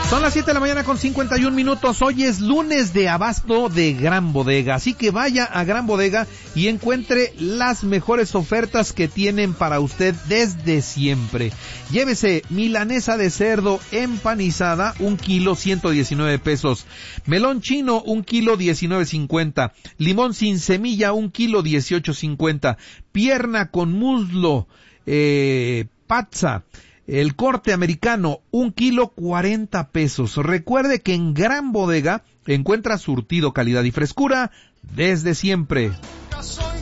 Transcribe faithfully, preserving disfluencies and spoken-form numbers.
Son las siete de la mañana con cincuenta y un minutos. Hoy es lunes de abasto de Gran Bodega, así que vaya a Gran Bodega y encuentre las mejores ofertas que tienen para usted desde siempre. Llévese milanesa de cerdo empanizada, un kilo, ciento diecinueve pesos. Melón chino, un kilo, diecinueve cincuenta. Limón sin semilla, un kilo, dieciocho cincuenta. Pierna con muslo, eh, pazza. El corte americano, un kilo, cuarenta pesos. Recuerde que en Gran Bodega encuentra surtido, calidad y frescura desde siempre.